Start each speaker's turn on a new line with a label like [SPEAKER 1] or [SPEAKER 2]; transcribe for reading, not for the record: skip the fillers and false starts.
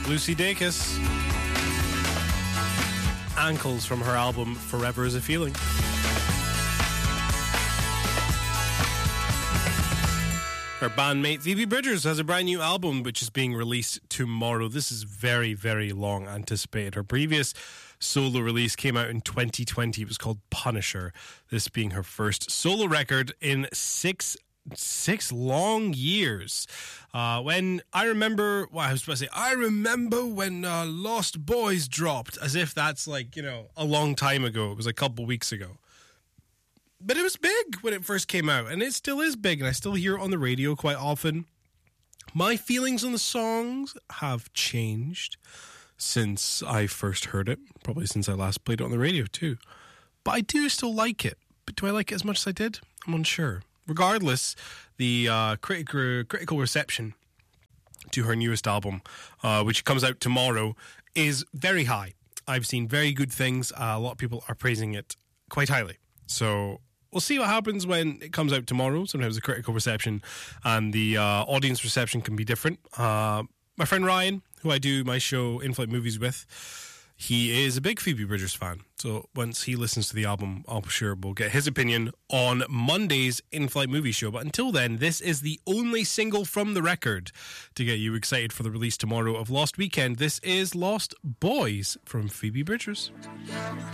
[SPEAKER 1] Lucy Dacus. Ankles from her album Forever Is a Feeling. Her bandmate Phoebe Bridgers has a brand new album which is being released tomorrow. This is very, very long anticipated. Her previous solo release came out in 2020. It was called Punisher. This being her first solo record in six long years. When I remember, well, I was supposed to say, I remember when Lost Boys dropped, as if that's like, you know, a long time ago. It was a couple weeks ago. But it was big when it first came out, and it still is big, and I still hear it on the radio quite often. My feelings on the songs have changed since I first heard it, probably since I last played it on the radio too. But I do still like it. But do I like it as much as I did? I'm unsure. Regardless, the critical reception to her newest album, which comes out tomorrow, is very high. I've seen very good things. A lot of people are praising it quite highly. So we'll see what happens when it comes out tomorrow. Sometimes the critical reception and the audience reception can be different. My friend Ryan, who I do my show In-Flight Movies with, he is a big Phoebe Bridgers fan. So once he listens to the album, I'm sure we'll get his opinion on Monday's In-Flight Movie Show. But until then, this is the only single from the record to get you excited for the release tomorrow of Lost Weekend. This is Lost Boys from Phoebe Bridgers.